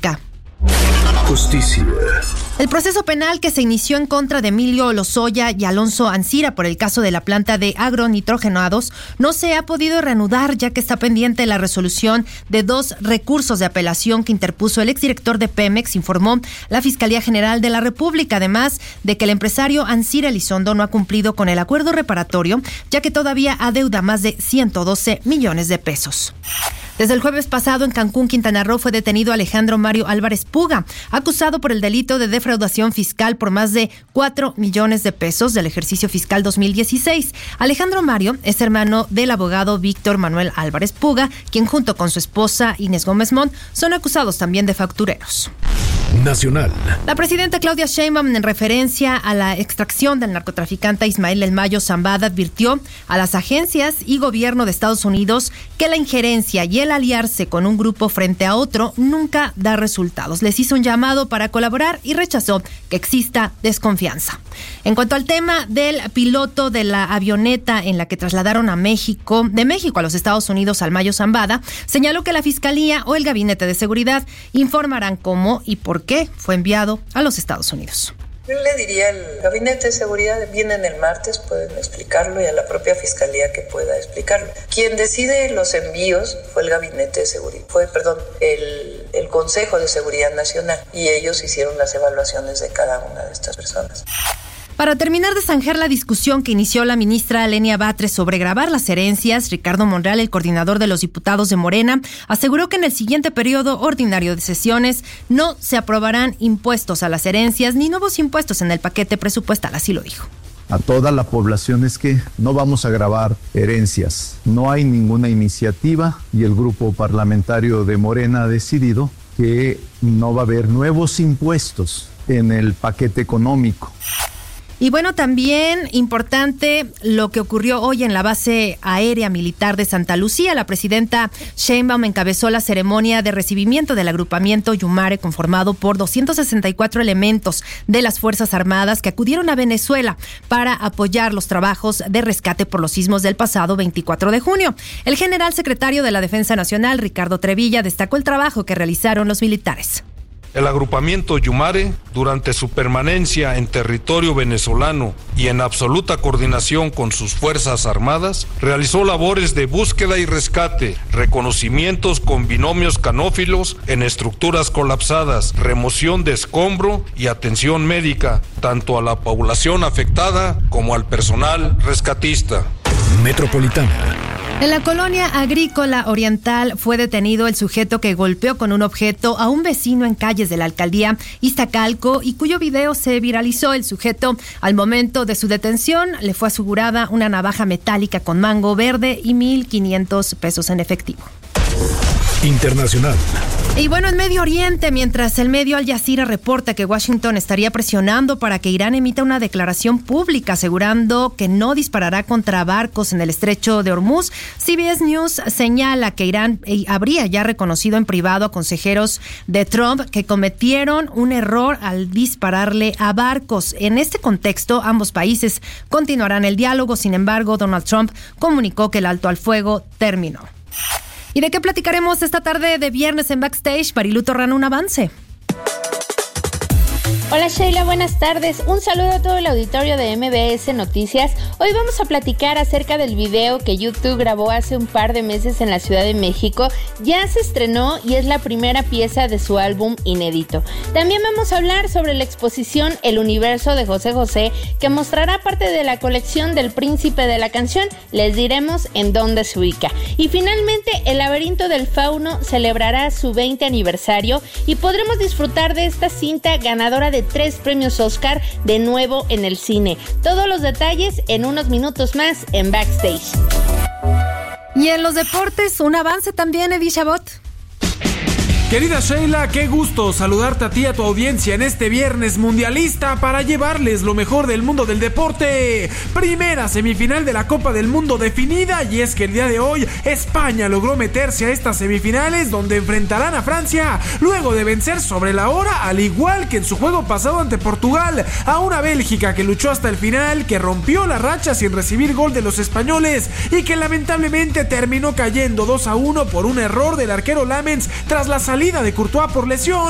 República. Justicia. El proceso penal que se inició en contra de Emilio Lozoya y Alonso Ancira por el caso de la planta de agronitrogenados no se ha podido reanudar, ya que está pendiente la resolución de 2 recursos de apelación que interpuso el exdirector de Pemex, informó la Fiscalía General de la República, además de que el empresario Ancira Elizondo no ha cumplido con el acuerdo reparatorio, ya que todavía adeuda más de 112 millones de pesos. Desde el jueves pasado en Cancún, Quintana Roo, fue detenido Alejandro Mario Álvarez Puga, acusado por el delito de defraudación fiscal por más de 4 millones de pesos del ejercicio fiscal 2016. Alejandro Mario es hermano del abogado Víctor Manuel Álvarez Puga, quien junto con su esposa Inés Gómez Mont son acusados también de factureros. Nacional. La presidenta Claudia Sheinbaum, en referencia a la extracción del narcotraficante Ismael El Mayo Zambada, advirtió a las agencias y gobierno de Estados Unidos que la injerencia y el aliarse con un grupo frente a otro nunca da resultados. Les hizo un llamado para colaborar y rechazó que exista desconfianza. En cuanto al tema del piloto de la avioneta en la que trasladaron de México a los Estados Unidos al Mayo Zambada, señaló que la Fiscalía o el Gabinete de Seguridad informarán cómo y por qué fue enviado a los Estados Unidos. Yo le diría al Gabinete de Seguridad, vienen el martes, pueden explicarlo, y a la propia Fiscalía que pueda explicarlo. Quien decide los envíos fue el Gabinete de Seguridad, el Consejo de Seguridad Nacional, y ellos hicieron las evaluaciones de cada una de estas personas. Para terminar de zanjar la discusión que inició la ministra Lenia Batres sobre gravar las herencias, Ricardo Monreal, el coordinador de los diputados de Morena, aseguró que en el siguiente periodo ordinario de sesiones no se aprobarán impuestos a las herencias ni nuevos impuestos en el paquete presupuestal, así lo dijo. A toda la población es que no vamos a gravar herencias. No hay ninguna iniciativa y el grupo parlamentario de Morena ha decidido que no va a haber nuevos impuestos en el paquete económico. Y bueno, también importante lo que ocurrió hoy en la base aérea militar de Santa Lucía. La presidenta Sheinbaum encabezó la ceremonia de recibimiento del agrupamiento Yumare, conformado por 264 elementos de las Fuerzas Armadas que acudieron a Venezuela para apoyar los trabajos de rescate por los sismos del pasado 24 de junio. El general secretario de la Defensa Nacional, Ricardo Trevilla, destacó el trabajo que realizaron los militares. El agrupamiento Yumare, durante su permanencia en territorio venezolano y en absoluta coordinación con sus Fuerzas Armadas, realizó labores de búsqueda y rescate, reconocimientos con binomios canófilos en estructuras colapsadas, remoción de escombro y atención médica, tanto a la población afectada como al personal rescatista. Metropolitana. En la colonia agrícola oriental fue detenido el sujeto que golpeó con un objeto a un vecino en calles de la alcaldía Iztacalco y cuyo video se viralizó. El sujeto, al momento de su detención, le fue asegurada una navaja metálica con mango verde y 1,500 pesos en efectivo. Internacional. Y bueno, en Medio Oriente, mientras el medio Al Jazeera reporta que Washington estaría presionando para que Irán emita una declaración pública asegurando que no disparará contra barcos en el estrecho de Hormuz, CBS News señala que Irán habría ya reconocido en privado a consejeros de Trump que cometieron un error al dispararle a barcos. En este contexto, ambos países continuarán el diálogo. Sin embargo, Donald Trump comunicó que el alto al fuego terminó. ¿Y de qué platicaremos esta tarde de viernes en Backstage? Marilu Torrano, un avance. Hola Sheila, buenas tardes. Un saludo a todo el auditorio de MBS Noticias. Hoy vamos a platicar acerca del video que YouTube grabó hace un par de meses en la Ciudad de México. Ya se estrenó y es la primera pieza de su álbum inédito. También vamos a hablar sobre la exposición El Universo de José José, que mostrará parte de la colección del Príncipe de la Canción. Les diremos en dónde se ubica. Y finalmente, El Laberinto del Fauno celebrará su 20 aniversario y podremos disfrutar de esta cinta ganadora de 3 premios Oscar de nuevo en el cine. Todos los detalles en unos minutos más en Backstage. Y en los deportes, un avance también, Edith Chabot. Querida Sheila, qué gusto saludarte a ti y a tu audiencia en este viernes mundialista para llevarles lo mejor del mundo del deporte. Primera semifinal de la Copa del Mundo definida, y es que el día de hoy España logró meterse a estas semifinales donde enfrentarán a Francia luego de vencer sobre la hora, al igual que en su juego pasado ante Portugal, a una Bélgica que luchó hasta el final, que rompió la racha sin recibir gol de los españoles y que lamentablemente terminó cayendo 2-1 por un error del arquero Lamens tras la salida de Courtois por lesión.